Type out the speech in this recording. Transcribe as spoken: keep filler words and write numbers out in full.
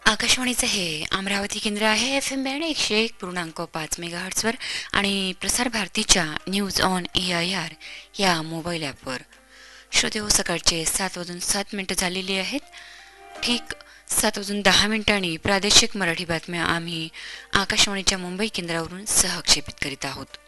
आकाशवाणीचे हे अमरावती केंद्र आहे. एफ एम बँड एकशे एक पूर्णांक पाच मेगाहर्ट्सवर आणि प्रसार भारतीच्या news on A I R या मोबाईल ॲपवर. श्रोतेहो, सकाळचे सात वाजून सात मिनटं झालेली आहेत. ठीक सात वाजून दहा मिनिटांनी प्रादेशिक मराठी बातम्या आम्ही आकाशवाणीच्या मुंबई केंद्रावरून सहक्षेपित करीत आहोत.